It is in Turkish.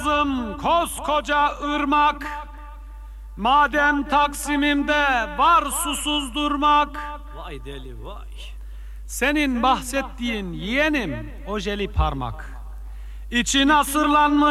lazım koskoca ırmak. Madem Taksim'imde var susuz durmak. Vay deli vay. Senin bahsettiğin yeğenim ojeli parmak. İçi nasırlanmış